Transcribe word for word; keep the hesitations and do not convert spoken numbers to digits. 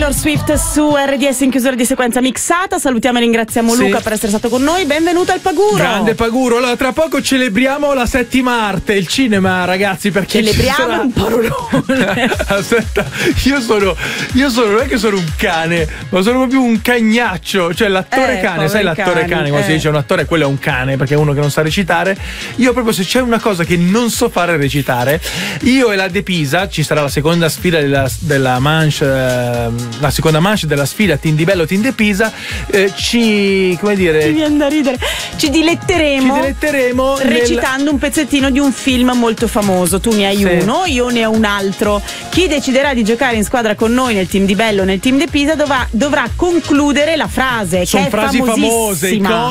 Taylor Swift su R D S in chiusura di sequenza mixata. Salutiamo e ringraziamo Sì. Luca per essere stato con noi. Benvenuto al Paguro. Grande Paguro. Allora, tra poco celebriamo la settima arte, il cinema, ragazzi, perché Celebriamo ci sarà... un parolone. Aspetta, io sono io sono non è che sono un cane, ma sono proprio un cagnaccio, cioè l'attore Eh, cane, sai poveri l'attore cani, cane, quando eh. si dice un attore, quello è un cane, perché è uno che non sa recitare. Io proprio, se c'è una cosa che non so fare è recitare. Io e la De Pisa, ci sarà la seconda sfida della, della manche, eh, la seconda manche della sfida Team Di Bello Team De Pisa, eh, ci come dire Ci viene da ridere. Ci diletteremo. ci diletteremo recitando nel... un pezzettino di un film molto famoso. Tu ne hai Sì. uno, io ne ho un altro. Chi deciderà di giocare in squadra con noi nel Team Di Bello, nel Team De Pisa, dovrà, dovrà concludere la frase, Sono che è frasi famose, famosissima.